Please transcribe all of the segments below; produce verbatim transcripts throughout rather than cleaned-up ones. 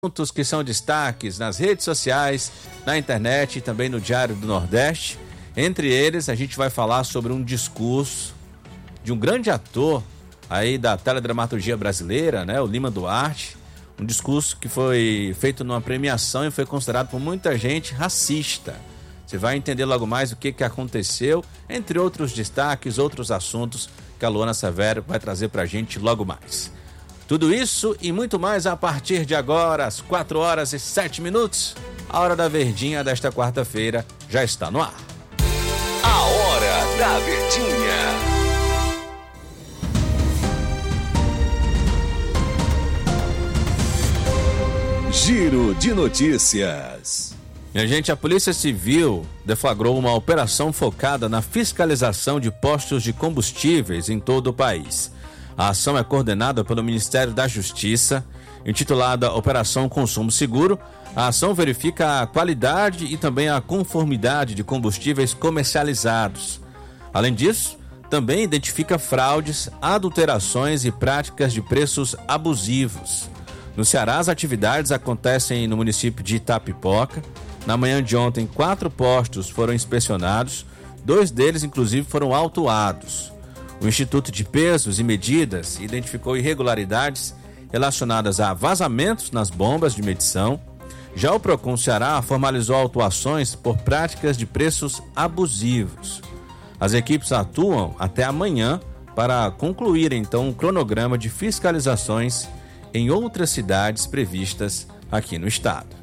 Assuntos que são destaques nas redes sociais, na internet e também no Diário do Nordeste. Entre eles, a gente vai falar sobre um discurso de um grande ator aí da teledramaturgia brasileira, né, o Lima Duarte. Um discurso que foi feito numa premiação e foi considerado por muita gente racista. Você vai entender logo mais o que, que aconteceu, entre outros destaques, outros assuntos que a Luana Severo vai trazer pra gente logo mais. Tudo isso e muito mais a partir de agora, às quatro horas e sete minutos. A Hora da Verdinha desta quarta-feira já está no ar. A Hora da Verdinha. Giro de notícias. Minha gente, a Polícia Civil deflagrou uma operação focada na fiscalização de postos de combustíveis em todo o país. A ação é coordenada pelo Ministério da Justiça, intitulada Operação Consumo Seguro. A ação verifica a qualidade e também a conformidade de combustíveis comercializados. Além disso, também identifica fraudes, adulterações e práticas de preços abusivos. No Ceará, as atividades acontecem no município de Itapipoca. Na manhã de ontem, quatro postos foram inspecionados, dois deles, inclusive, foram autuados. O Instituto de Pesos e Medidas identificou irregularidades relacionadas a vazamentos nas bombas de medição. Já o Procon Ceará formalizou autuações por práticas de preços abusivos. As equipes atuam até amanhã para concluir, então, um cronograma de fiscalizações em outras cidades previstas aqui no estado.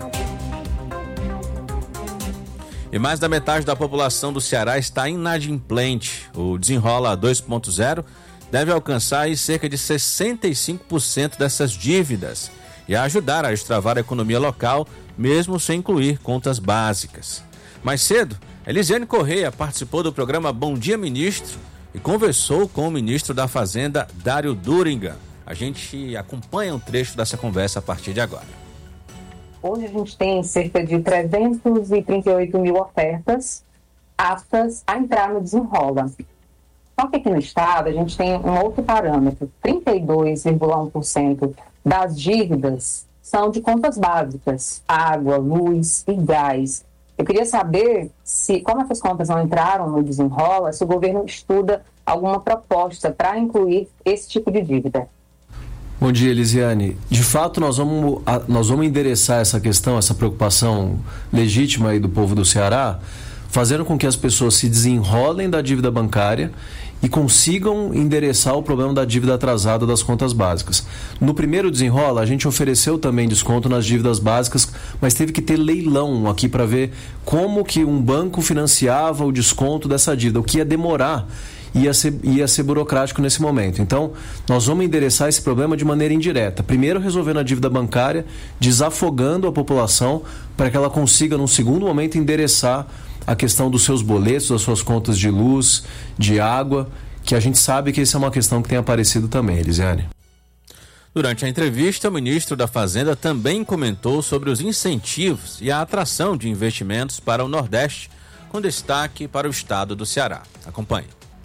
E mais da metade da população do Ceará está inadimplente. O Desenrola dois ponto zero deve alcançar aí cerca de sessenta e cinco por cento dessas dívidas e ajudar a destravar a economia local, mesmo sem incluir contas básicas. Mais cedo, Elisiane Correia participou do programa Bom Dia Ministro e conversou com o ministro da Fazenda, Dário Duringer. A gente acompanha um trecho dessa conversa a partir de agora. Hoje a gente tem cerca de trezentas e trinta e oito mil ofertas aptas a entrar no Desenrola. Só que aqui no estado a gente tem um outro parâmetro. trinta e dois vírgula um por cento das dívidas são de contas básicas, água, luz e gás. Eu queria saber se, como essas contas não entraram no Desenrola, se o governo estuda alguma proposta para incluir esse tipo de dívida. Bom dia, Elisiane. De fato, nós vamos, nós vamos endereçar essa questão, essa preocupação legítima aí do povo do Ceará, fazendo com que as pessoas se desenrolem da dívida bancária e consigam endereçar o problema da dívida atrasada das contas básicas. No primeiro Desenrola, a gente ofereceu também desconto nas dívidas básicas, mas teve que ter leilão aqui para ver como que um banco financiava o desconto dessa dívida, o que ia demorar. Ia ser, ia ser burocrático nesse momento. Então, nós vamos endereçar esse problema de maneira indireta. Primeiro, resolvendo a dívida bancária, desafogando a população para que ela consiga, num segundo momento, endereçar a questão dos seus boletos, das suas contas de luz, de água, que a gente sabe que essa é uma questão que tem aparecido também, Elisiane. Durante a entrevista, o ministro da Fazenda também comentou sobre os incentivos e a atração de investimentos para o Nordeste, com destaque para o estado do Ceará. Acompanhe.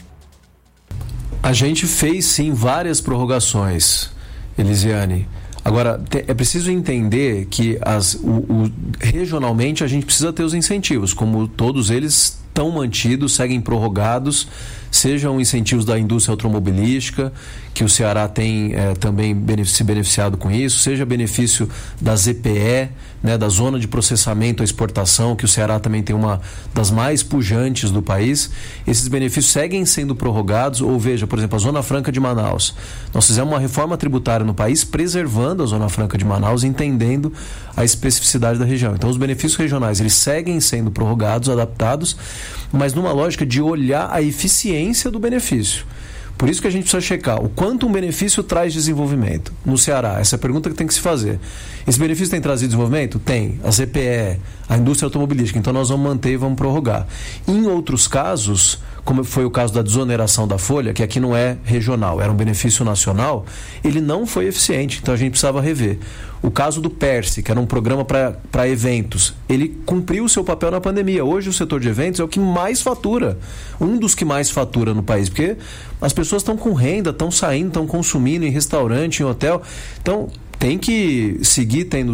A gente fez, sim, várias prorrogações, Elisiane. Agora, te, é preciso entender que as, o, o, regionalmente a gente precisa ter os incentivos, como todos eles estão mantidos, seguem prorrogados, sejam incentivos da indústria automobilística, que o Ceará tem é, também benefici- se beneficiado com isso, seja benefício da Z P E, né, da Zona de Processamento à Exportação, que o Ceará também tem uma das mais pujantes do país. Esses benefícios seguem sendo prorrogados, ou veja, por exemplo, a Zona Franca de Manaus. Nós fizemos uma reforma tributária no país, preservando a Zona Franca de Manaus, entendendo a especificidade da região. Então, os benefícios regionais, eles seguem sendo prorrogados, adaptados, mas numa lógica de olhar a eficiência do benefício. Por isso que a gente precisa checar o quanto um benefício traz desenvolvimento no Ceará. Essa é a pergunta que tem que se fazer. Esse benefício tem trazido desenvolvimento? Tem. A Z P E, a indústria automobilística. Então nós vamos manter e vamos prorrogar. Em outros casos, como foi o caso da desoneração da folha, que aqui não é regional, era um benefício nacional, ele não foi eficiente, então a gente precisava rever. O caso do Perse, que era um programa para eventos, ele cumpriu o seu papel na pandemia. Hoje o setor de eventos é o que mais fatura, um dos que mais fatura no país, porque as pessoas estão com renda, estão saindo, estão consumindo em restaurante, em hotel. Então, tem que seguir tendo